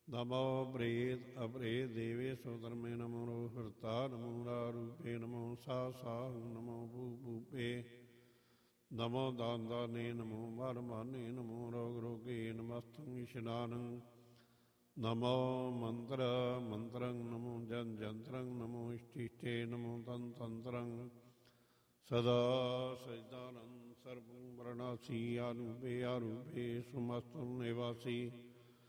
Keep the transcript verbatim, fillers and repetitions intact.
नमो प्रेत अप्रेत देवेशो धर्मे नमो हृता नमो रूपे नमो सा साहु नमो भू भूपे नमो दान दाने नमो मान माने नमो रोग रोगे नमस्तं ईशनानं नमो मंत्र मंत्रं नमो जन जंत्रं नमो इष्टिष्टे नमो तन तंत्रं सदा सजदानंद सर्वं वर्णासी आरूपे आरूपे सुमस्तं निवासी